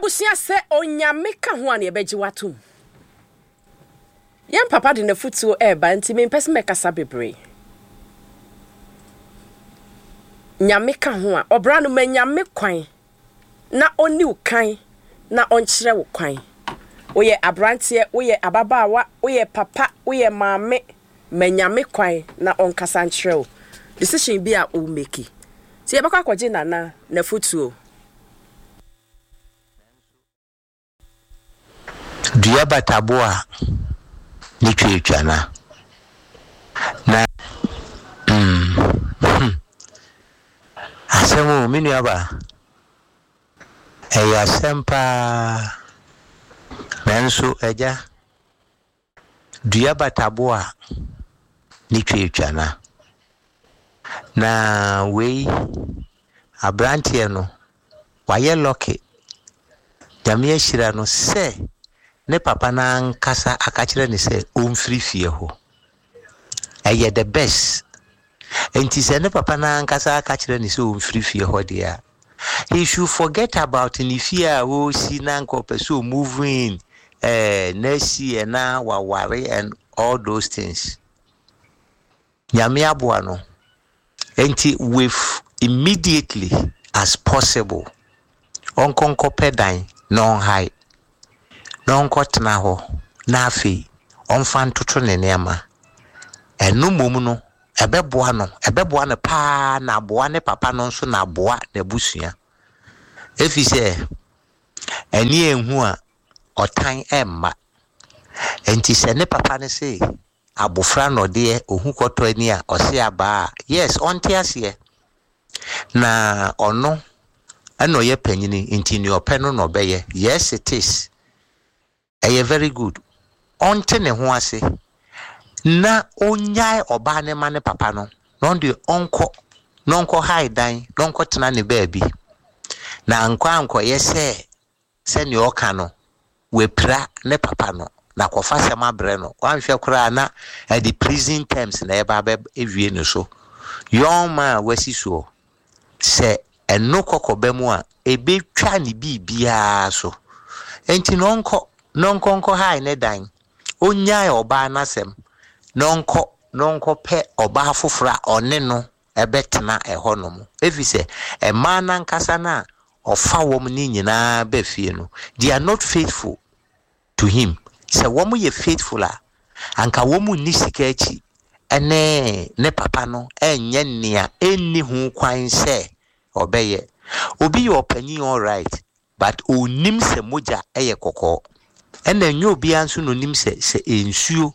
abusia se onyame ka ho an yebeji watum yam papa de na futu eba nti me mpese mekasa bebre nyame ka ho a obra no manyame kwan na oni ukan na onkyere wo kwan oye abrante oye ababaawa oye papa oye maame manyame kwan na onkasa nkyere wo decision bi a o make ti yebakwa kwaje na futu Dua bataboa ni twetwana na asemu minu aba eya sempa nanso eja dua bataboa ni twetwana na we abrantie no waye loke jamie shira no se ne papa na nkasa akachire ni se omfiri fie ho eye the best enti se ne papa na nkasa akachire ni se omfiri fie ho dia he should forget about ni fie a wo si na nkopeso moving nesi na waware and all those things nyame aboa no enti with immediately as possible onkonko pedan non high non kotna ho na afi onfa ntoto ne nema enu mom no ebeboa no pa na aboa ne papa no nso na aboa na busua efise eni enhu a otan emma enti se ne papa ne se abofra no de ohu koto ani a ose aba yes onte ase na ono eno ye panyini enti ni openo no beye yes it is very good onte ne ho ase na onyai oba ne ma ne papa no no de onko haidan nonko tena ne baabi na anko yese se ne oka no we pra ne papa no na kofa sema bre no wanhwe kura na the prison terms na eba ewie no so yoma wasiso se eno kokobemu a ebetwa ne bibia so enti nonko hai ne dan onyai oba nasem nonko pe oba fofora one no ebetena ehonom efise ema na nkasa na ofa wom ni nyina ba fie no they are not faithful to him se wom ye faithful a anka wom ni sika achi ene ne papa no enye nnia enni hu kwan se obeye obi your panyin all right but onim se moja eye kokko ena nyo obi anso no nim se ensuo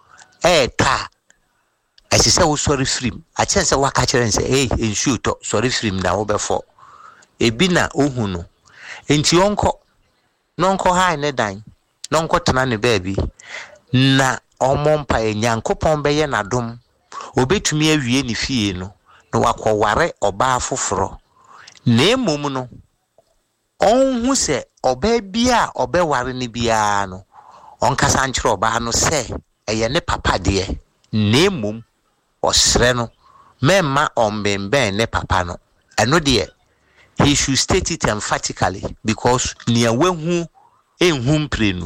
ta asise wo sorry free a chance waka kire nse ensuo to sorry free na wo befo ebi na ohu no enti nonko hai ne dan nonko tena ne baabi na omompa enyankopon beye na dom obetumi awie ne fie no na wakoware oba afoforo na emom no onhu se oba bia obeware ne bia no onkasa nkyere oba no se eye ne papa de na emom osre no memma ombemben ne papa no eno de he should state it emphatically because niya wehu enhu mprenu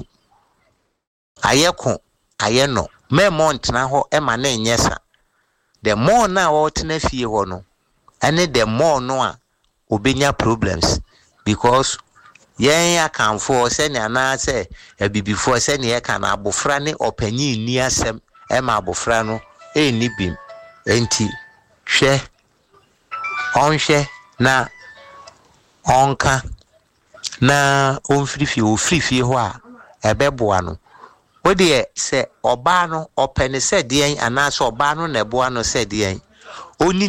ayeko ayeno memmo ntena ho ema na enyesa the more na wo tena fie ho no ene the more no a obenya problems because yen akanfo se ne ana se abibifo se ne ye kan abofra ne opanyin ni asem ema abofra no eni bim enti hwe onhwe na onka na ofrifie ho a ebeboa no odie se oba no opene se de ana se oba no na eboa no se de oni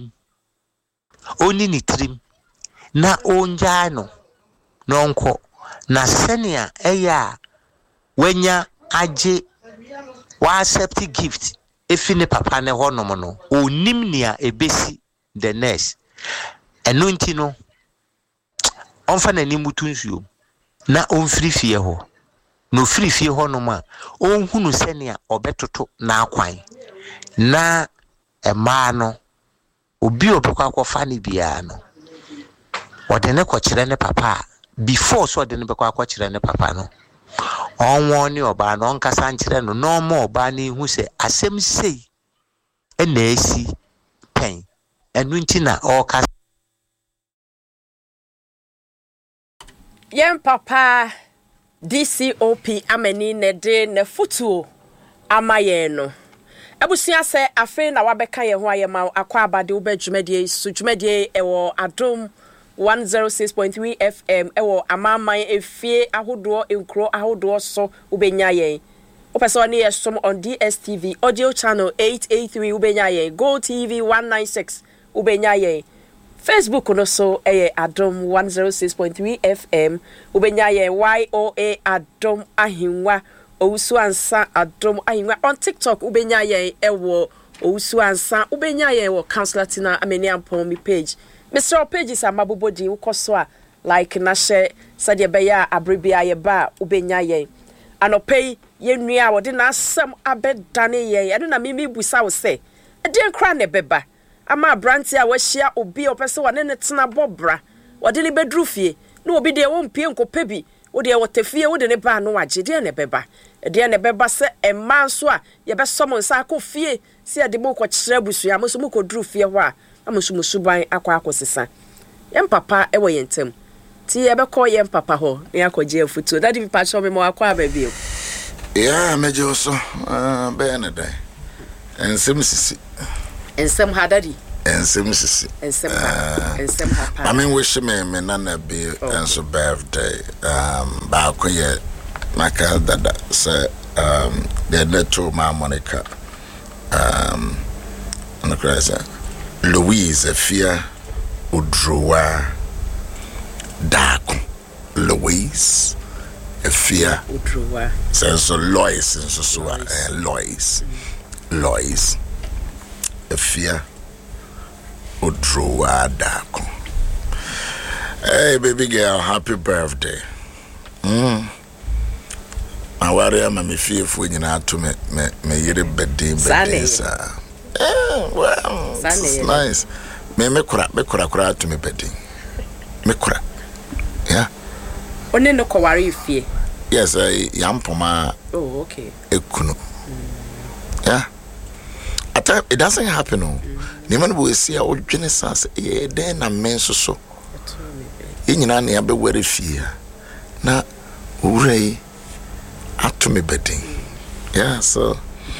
ni trim na onja no nonko na senia eya wenya age wa accept gift efine papa ne honom no onim nia ebesi the next eno nti no onfa na ni mutunsuo na onfrifie ho no frifie honom a onhunu senia obetoto na akwan na ema no obi obekwa kofa ne bia no odene ko kire ne papa before so de ne bekwa akwakyere ne papa no onwo ne oba no nkasa nkyere no no mo oba ne hu se asem sei na esi pen enu nti na o ka yen papa DCOP amani ne de ne futuo amaye no abusua se afe na wabeka ye ho ayema akwa abade wo badwumadie so dwumadie ewo adom 106.3 FM ewo amaman efie ahodo enkro ahodo so ubenya yen opese ne yesom on DSTV audio channel 883 ubenya yen Go TV 196 ubenya yen Facebook no so adom 106.3 FM ubenya yen YOA adom ahinwa Owusu ansa adom ahinwa on TikTok ubenya yen ewo Owusu ansa ubenya yen wo Counselor Tina Ameni Ampon mi page Mr. Pages amabobodi ukoso a like na hye sade beya abrebia ye ba ubenya yen anopei ye nua wode na asem abedane yen ade na mimi busa wo se ade nkra ne beba ama branti a wahia obi opese wone ne tena bobra wode ne bedru fie na obi de wo mpie nkopa bi wode wo tefie wode ne ba no wagye de ne beba de ne beba se emma nso a ye besom nsa akọ fie si ade mo ko kyerɛ busua mo so mo ko dru fie ho a amusu ban akwa akosesa yem papa ewo yentem ti ye be call yem papa ho na akogye afutu daddy bi pa show me mo akwa ba bi yeah meje so be na dai ensem sisi ensem ha daddy ensem sisi ensem ha I mean wish me nana be enso birthday ba ko ye maka dada say the netto ma Monica on the crazy Louise Efia Udrowa Daku Louise Efia Udrowa so Lois so Lois Efia Udrowa Daku. Hey baby girl, happy birthday. I worry am me fearful nyina to me yere birthday sa. Well, it's nice. Me kura to me bedding. Me kura. Yeah. One no kwari fie. Yes, yampoma. Oh, okay. Ekunu. Yeah. At time it doesn't happen no. Niman bo esi a odwene sanse den na men so. Nyina na be were fie. Na owurei ato me bedding. Yeah, so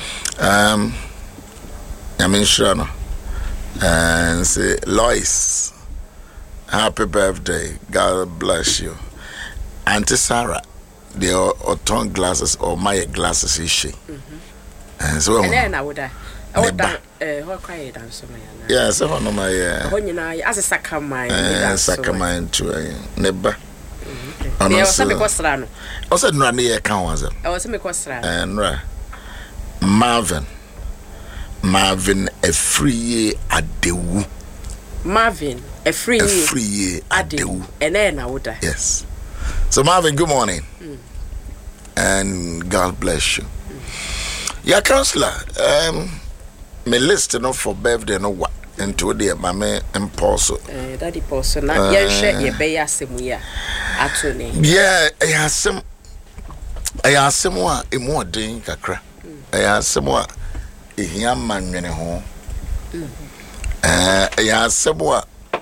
I mean, sure, no. And say, Lois, happy birthday. God bless you. Auntie Sarah, the autumn glasses or my glasses is she. And so, and then I would what cry dance. Yes, I know my as a sacramine, sacramine to neighbor. I was a costran. I said, no, near count. I was a costran. And Marvin a free adewu. Marvin a free adewu. And then I would. Yes. So Marvin, good morning. And God bless you. Yeah, counselor. Me list no for birthday no what into the mama impulse. Daddy pulse na yen share ye be asemu ya atone. Yeah, I asem wa emu odin kakra. I asem wa ehia manwene ho. I asem wa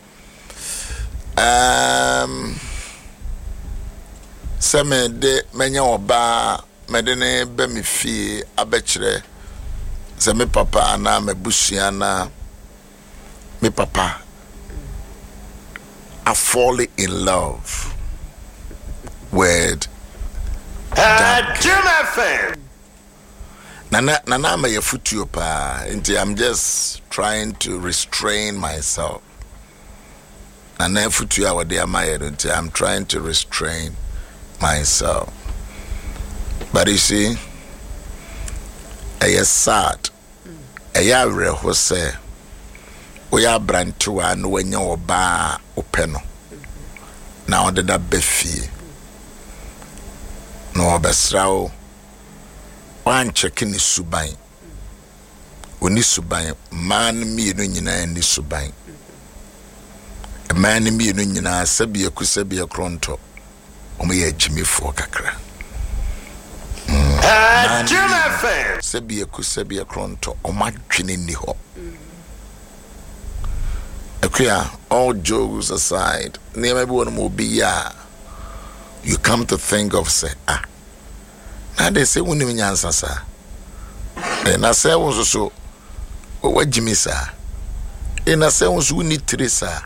seme de menya oba medene be me fie abekire se me papa na me busua na me papa I fall in love with Jim FM. Nana me futu pa. I'm just trying to restrain myself. Nana futu awa de amaye. I'm trying to restrain myself. But you see, it's sad. Who say we are brand to and when you ba open. Now did that befi. No besrao. One checking is subai. When is subai, man me no nyina ni subai. A man me no nyina sabi akusabi akronto. omo ye Jimmy for kakra Jimmy fan sebie ku sebie kronto omo adwene ni ho akua all jokes aside near be one mo be ya you come to think of say now they say when you nyansa sa and I say was so what Jimmy sa and I say was we need Teresa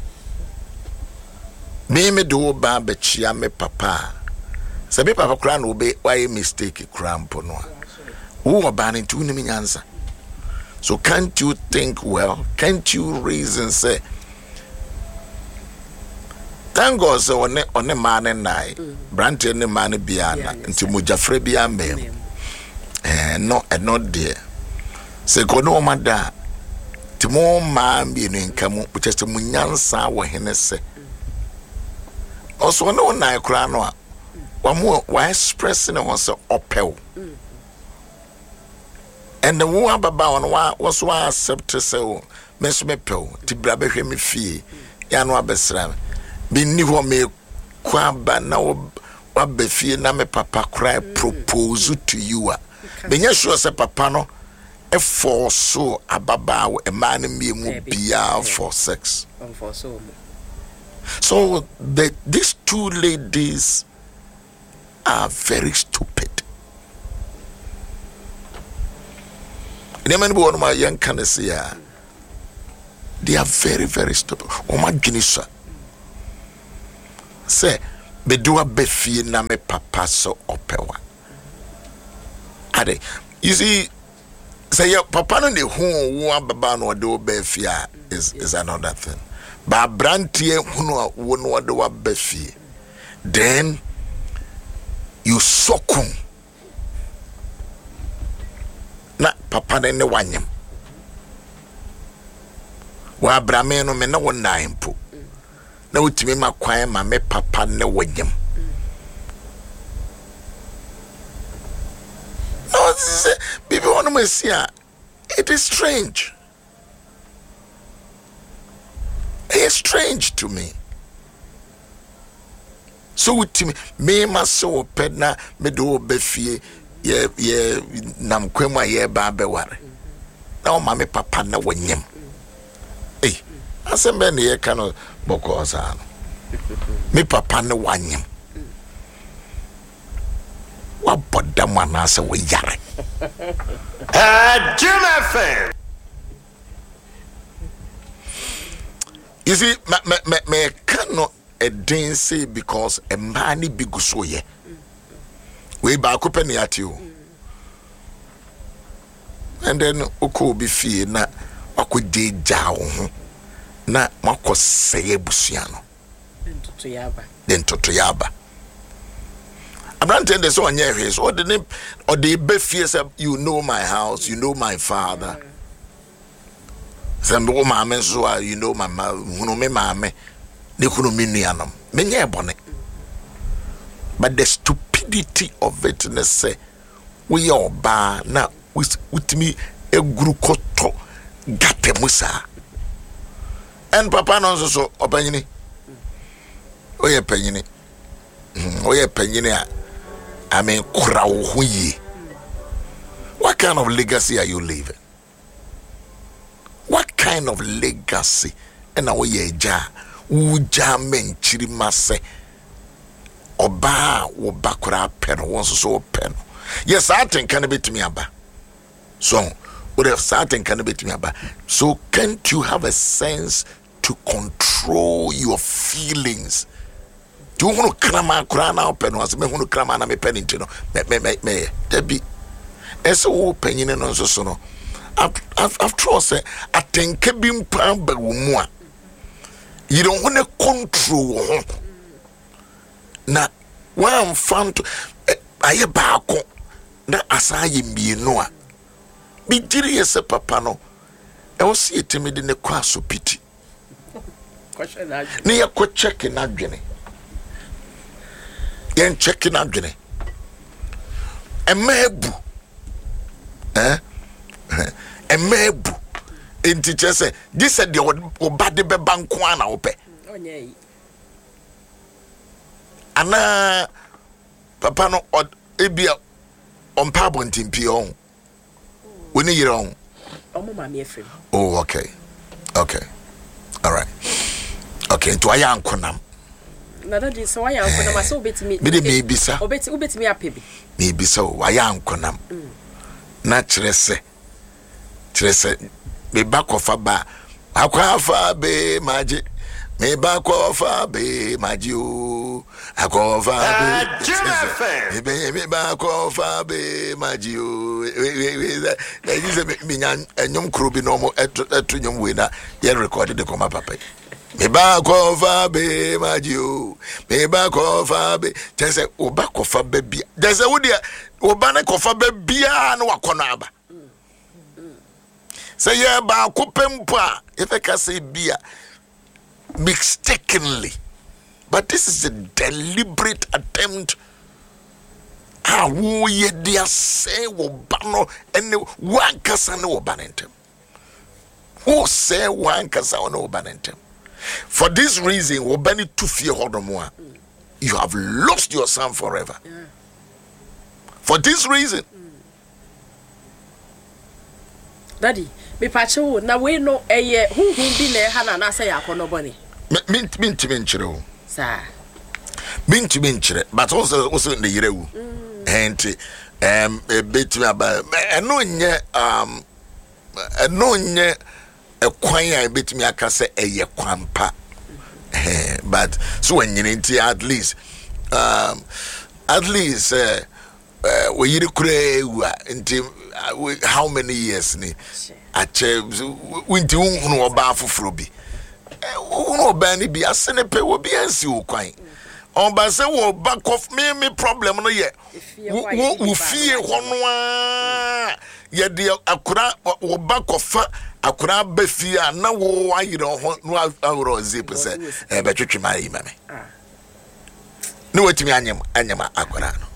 me do ba be chia me papa say me papa kra no be why mistake krampo no who ba into ni nyansa. So can't you think well? Can't you reason say thank God say on the man and I brand any man biana into mujafre bia me not there say go no mada timo man bi no nkamu just munyansa wo hene se also no na kra no wa expressing on say opel. And the one baba on was one accept say mess me pel ti bra be hwe me fie ya no abesra be ni ho me kwa ba na wa be fie na me papa cry propose to you be nya sure say papa no e for so ababa e man me mu bia for sex so these two ladies are very stupid. They are very, very stupid. Oh my goodness, say, be do a befi na me papa so opewa. Ade, you see, say your papa no the who one baba no do befi is another thing. Ba brantie who no do befi. Then you sokum. Na papa ne wanyem wa brame no me na wona impo na wutimi makwan ma me papa ne wanyem no this is people want to see it is strange. It's strange to me. So wutimi me ma so pedna me do befie ye nam kwema ye ba beware na o ma me papa na wanyem asembe ne ye kanu boko osa me papa na wanyem wa boda mana se we yare Jimmy fan. You see me cannot a den say because a man big so ye we ba ko pani at you and then oko bi fie na akodi ja wo ho na makoseye busua no den toto yaba abrante de so onye hwe so the be fie say you know my house, you know my father, sembo maame so you know my hunu me maame ne hunu me nuanom menye bone. But the stupidity of it, let's say, we are ba na with me a grukoto gate musa. And papa no so opanyini. Oye panyini. Oye panyini I mean kura wo huyi. What kind of legacy are you leaving? What kind of legacy? And oye ja uja men chirima se oba wo bakura pen wonso so pen. Yes, I think can be to me aba. So, what if certain can be to me aba? So, can't you have a sense to control your feelings? Do you want to krama krana pen was me want to krama na me pen into me debi. Eso pen no so no. After all say atenke bi mpa ba wo mu a. You don't want to control. Na one fan to aye baako na asaye mbienu a bi giri yese papa no e wo se etimidi ne kwa so piti ne ye ko check na dwene yen check na dwene emebu emebu enti chese this said the obade be banko ana ope ana papa no ebia on pabontin pion when you wrong. Oh, okay. All right. Okay, to aya ankonam. Nada di so aya ankonam aso betimi. Me bisa. Obetimi apebi. Me bisa o aya ankonam. Na kyerese me bakofa ba akwafa be maji. Me bakofa be maji o. Akofa be. Me bakofa be maji o. This is me nyom krubi no mo etu nyom we na ye recorded the koma papa. Me bakofa be maji o. Me bakofa be. Just say obakofa be bia. Just say wo dia obane kofa be bia na wakono aba. Say ye ba kopempo a if I can say bia mistakenly, but this is a deliberate attempt. Who ye dear say wo bano and one kasa no banentem. Who say one kasa no banentem? For this reason, wo bani to fear hodomoa. You have lost your son forever. For this reason. Daddy, me pacho na we no eye who bi na ha na say akono boni. Minti chiro. Sir. Minti but also in the yerewu. And betimi aba eno nye ekwan ya betimi aka say eye kwampa. But so when you at least we yiri kure nti how many years ni ache winti unu oba afufuro bi unu oba ni bi asene pe wo bi ansi okwan on ba se wo back of me problem no ye wo fie hono a ye de akura wo back of akura ba fie na wo ayire ho no awro zip se be twetwe mai mame no wetimi anyam akura no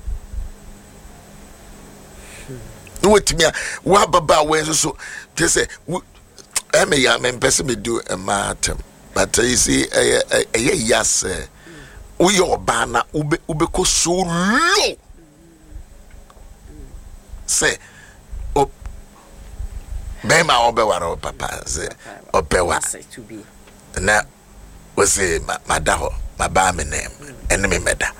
no wetimi wa baba we so just say me person me do a matter but you see yes we your bana ube ko so low say bema obewaro papa say obewa to be na was say madaho maba me name enemy meda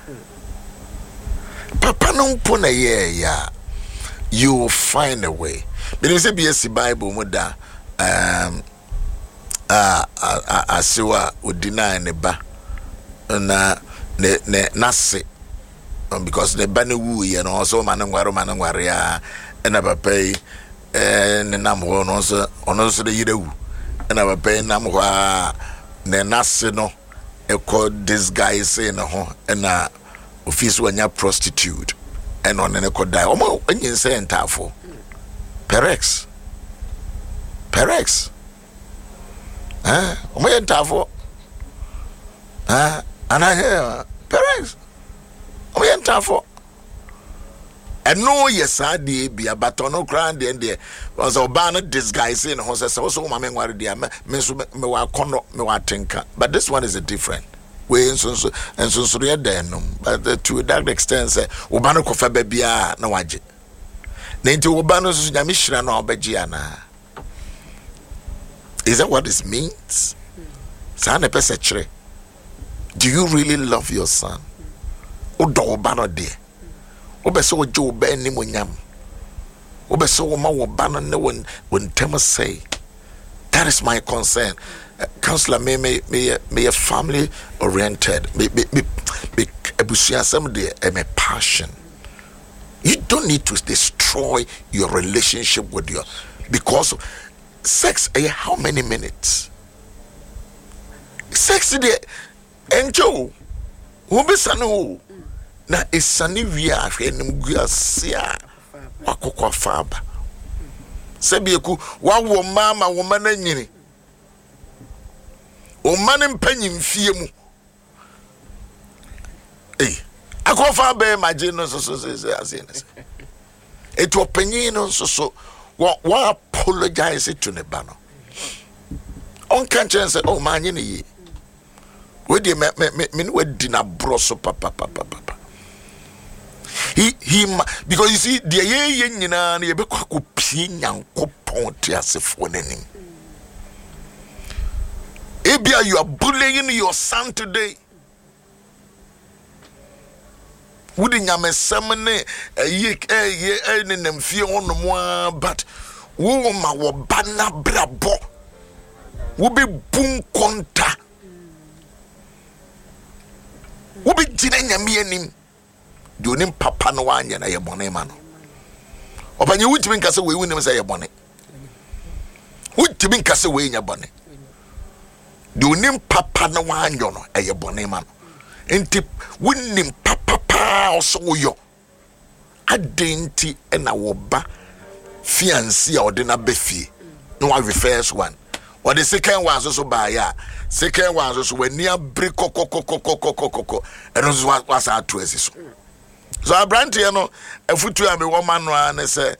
papa no mpo na ye ya you will find a way. But you say BSC Bible muda asiwa udina ne ba na ne nase because the bani wu ye no so manangware ya na papa ne nam ho no so ono so de yirewu na papa nam ho ne nase no e call this guy say na ho na office wanya prostitute and on ne could die omo enyin say entafo perex omo entafo ana here perex omo entafo and no yes ade bia but no grand there was oba disguise in ho say so ma me nware dia me so me wa kono me wa tenka but this one is a different we so re denum but to that extent say oba no kofa ba bia na waje na nti oba no so nyame hira na obaji ana. Is that what this means? Sana pese chire. Do you really love your son? Odo oba no de obeso ojo oba ni monyam obeso wo ma wo ba no ne won tem say. That is my concern. Counselor, me a family oriented. Me a passion. You don't need to destroy your relationship with your because sex. How many minutes? Sex de enjo. Who be sanu? Na esani wi ahwe nim guasia wakokwa faba. Sebieku wa wo mama wo mana nyini. O manim panyim fie mu akofa be magino so azenes eto panyin no so wa apologize to ne ba no on kan chen say oh man nyini we de me we dina broso papa. He because you see the ye nyina na ye be kwa pie Nyankopɔn te asefo nanim. Ebia you are bullying your son today. Would nyame semene ye nemfie onomo but wo ma wo bana brabo wo be bun konta wo be gina nyame anim de onim papa no wanya na ye bone ma no opanye wutimi nkase we wunim say ye bone wutimi nkase we nya bone de onim papa no wanya no ye bone ma no enti wunim papa also yo adenti na wo ba fiancé a ode na befie no wa first one or the second one so buy ya second one so when near break kokokokokokokoko and was our to so abrante no afutu am woman no an say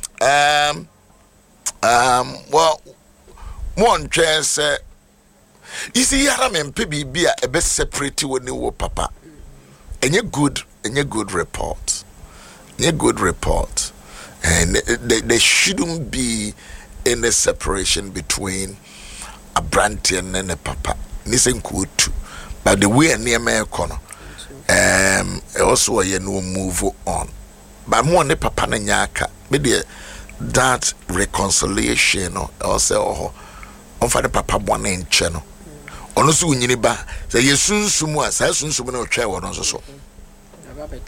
well one chance you see yara me mpe bibia e be separate woni wo papa enye good report and there shouldn't be any separation between a brandy and a papa. Listen good too. But the way near me corner, also you know move on. But more ne papa na nyaka, maybe that reconciliation also on for the papa one in channel. Ono so nyini ba, say yesunsumu asa sunsumu na otwa wo no so.